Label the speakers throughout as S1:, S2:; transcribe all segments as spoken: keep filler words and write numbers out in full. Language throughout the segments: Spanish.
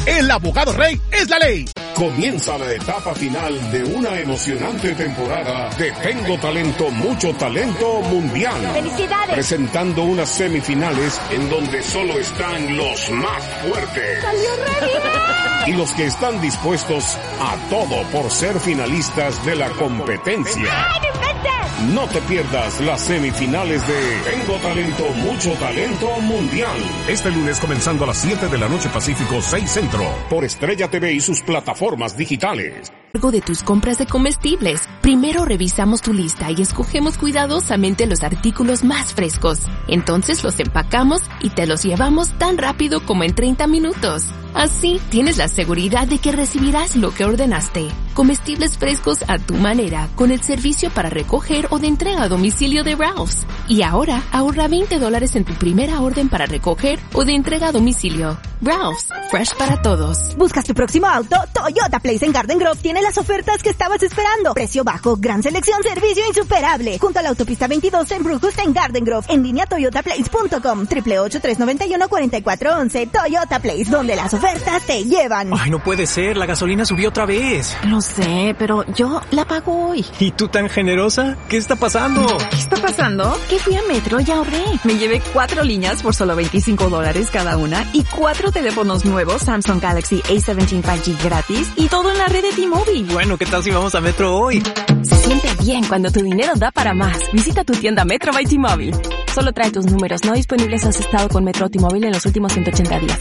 S1: El abogado Rey es la ley.
S2: Comienza la etapa final de una emocionante temporada de Tengo Talento, Mucho Talento Mundial.
S3: ¡Felicidades!
S2: Presentando unas semifinales en donde solo están los más fuertes.
S3: ¡Salió re bien!
S2: Y los que están dispuestos a todo por ser finalistas de la competencia.
S3: ¡Ay, no inventes!
S2: No te pierdas las semifinales de Tengo Talento, Mucho Talento Mundial.
S4: Este lunes comenzando a las siete de la noche Pacífico, seis Centro.
S2: Por Estrella T V y sus plataformas digitales.
S5: De tus compras de comestibles. Primero revisamos tu lista y escogemos cuidadosamente los artículos más frescos. Entonces los empacamos y te los llevamos tan rápido como en treinta minutos. Así tienes la seguridad de que recibirás lo que ordenaste. Comestibles frescos a tu manera con el servicio para recoger o de entrega a domicilio de Ralph's. Y ahora ahorra veinte dólares en tu primera orden para recoger o de entrega a domicilio. Ralph's, fresh para todos.
S6: ¿Buscas tu próximo auto? Toyota Place en Garden Grove tiene las ofertas que estabas esperando. Precio bajo, gran selección, servicio insuperable. Junto a la autopista veintidós en Brooklyn en Garden Grove. En línea toyota place punto com. Triple ocho tres noventa y uno cuarenta y cuatro once. Toyota Place, donde las ofertas te llevan.
S7: Ay, no puede ser, la gasolina subió otra vez.
S8: Lo sé, pero yo la pago hoy.
S7: ¿Y tú tan generosa? ¿Qué está pasando?
S8: ¿Qué está pasando? Que fui a Metro y ahorré. Me llevé cuatro líneas por solo veinticinco dólares cada una y cuatro teléfonos nuevos Samsung Galaxy A diecisiete cinco G gratis y todo en la red de T-Mobile.
S7: Bueno, ¿qué tal si vamos a Metro hoy?
S5: Se siente bien cuando tu dinero da para más. Visita tu tienda Metro by T-Mobile. Solo trae tus números no disponibles si has estado con Metro o T-Mobile en los últimos ciento ochenta días.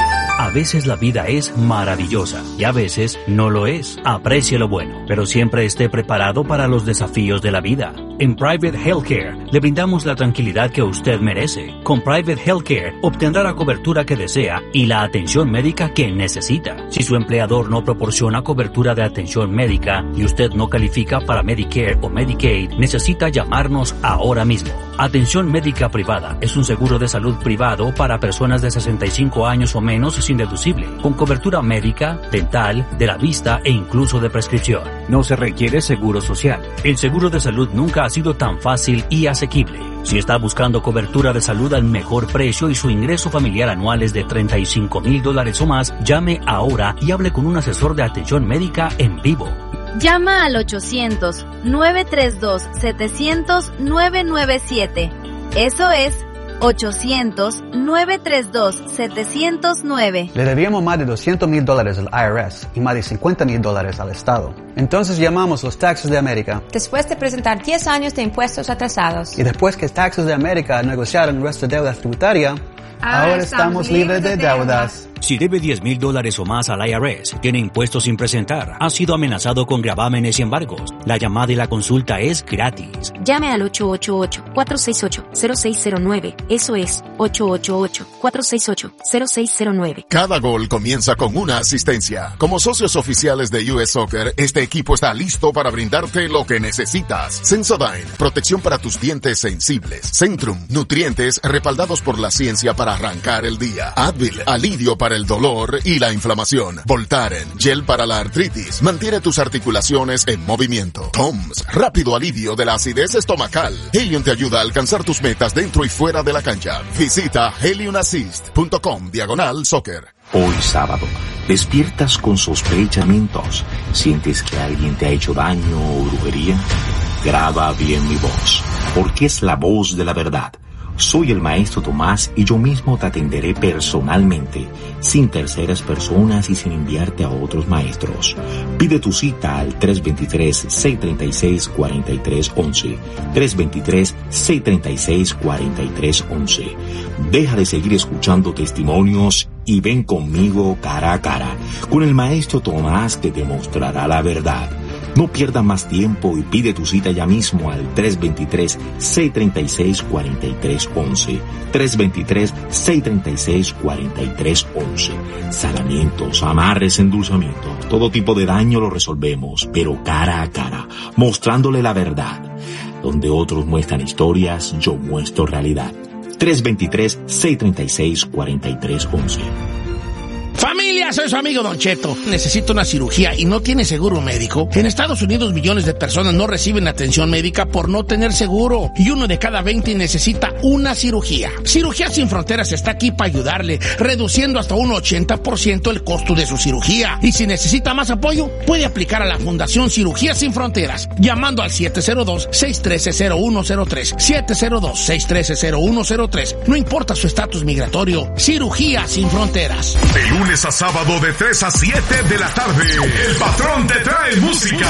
S9: A veces la vida es maravillosa y a veces no lo es. Aprecie lo bueno, pero siempre esté preparado para los desafíos de la vida. En Private Healthcare le brindamos la tranquilidad que usted merece. Con Private Healthcare obtendrá la cobertura que desea y la atención médica que necesita. Si su empleador no proporciona cobertura de atención médica y usted no califica para Medicare o Medicaid, necesita llamarnos ahora mismo. Atención médica privada es un seguro de salud privado para personas de sesenta y cinco años o menos sin deducible, con cobertura médica, dental, de la vista e incluso de prescripción. No se requiere seguro social. El seguro de salud nunca ha sido tan fácil y asequible. Si está buscando cobertura de salud al mejor precio y su ingreso familiar anual es de treinta y cinco mil dólares o más, llame ahora y hable con un asesor de atención médica en vivo.
S10: Llama al ochocientos, nueve tres dos, setecientos, nueve nueve siete. Eso es ochocientos, nueve tres dos, setecientos nueve.
S11: Le debíamos más de doscientos mil dólares al I R S y más de cincuenta mil dólares al Estado. Entonces llamamos los Taxes de América.
S12: Después de presentar diez años de impuestos atrasados.
S11: Y después que Taxes de América negociaron nuestra deuda tributaria, ahora, ahora estamos libres de deudas.
S9: Si debe diez mil dólares o más al I R S, tiene impuestos sin presentar, ha sido amenazado con gravámenes y embargos, la llamada y la consulta es gratis.
S5: Llame al ocho ocho ocho, cuatro seis ocho, cero seis cero nueve. Eso es ocho ocho ocho, cuatro seis ocho, cero seis cero nueve.
S1: Cada gol comienza con una asistencia. Como socios oficiales de U S Soccer, este equipo está listo para brindarte lo que necesitas. Sensodyne, protección para tus dientes sensibles. Centrum, nutrientes respaldados por la ciencia para arrancar el día. Advil, alivio para el dolor y la inflamación. Voltaren, gel para la artritis, mantiene tus articulaciones en movimiento. Toms, rápido alivio de la acidez estomacal. Helium te ayuda a alcanzar tus metas dentro y fuera de la cancha. Visita helium assist punto com diagonal soccer.
S13: Hoy sábado, despiertas con sospechamientos. ¿Sientes que alguien te ha hecho daño o brujería? Graba bien mi voz, porque es la voz de la verdad. Soy el maestro Tomás y yo mismo te atenderé personalmente, sin terceras personas y sin enviarte a otros maestros. Pide tu cita al tres dos tres, seis tres seis, cuatro tres uno uno, tres dos tres, seis tres seis, cuatro tres uno uno. Deja de seguir escuchando testimonios y ven conmigo cara a cara, con el maestro Tomás que te mostrará la verdad. No pierdas más tiempo y pide tu cita ya mismo al tres dos tres, seis tres seis, cuatro tres uno uno, tres dos tres, seis tres seis, cuatro tres uno uno. Salamientos, amarres, endulzamiento, todo tipo de daño lo resolvemos, pero cara a cara, mostrándole la verdad. Donde otros muestran historias, yo muestro realidad. tres dos tres, seis tres seis, cuatro tres uno uno.
S14: Familia, soy su amigo Don Cheto. Necesito una cirugía y no tiene seguro médico. En Estados Unidos millones de personas no reciben atención médica por no tener seguro. Y uno de cada veinte necesita una cirugía. Cirugía Sin Fronteras está aquí para ayudarle, reduciendo hasta un ochenta por ciento el costo de su cirugía. Y si necesita más apoyo, puede aplicar a la Fundación Cirugía Sin Fronteras, llamando al siete cero dos, seis uno tres, cero uno cero tres, siete cero dos, seis uno tres, cero uno cero tres. No importa su estatus migratorio, Cirugía Sin Fronteras.
S2: De lunes a sábado de tres a siete de la tarde, el patrón te trae música.